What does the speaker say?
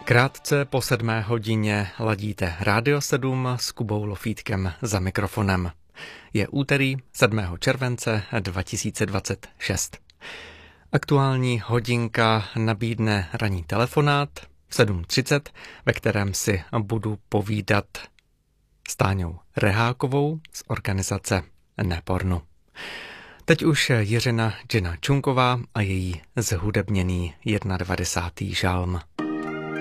Krátce po 7 hodině ladíte Rádio 7 s Kubou Lofítkem za mikrofonem. Je úterý 7. července 2026. Aktuální hodinka nabídne ranní telefonát v 7:30, ve kterém si budu povídat s Táňou Rehákovou z organizace Nepornu. Teď už Jiřina Džina Čunková a její zhudebněný 91. žalm.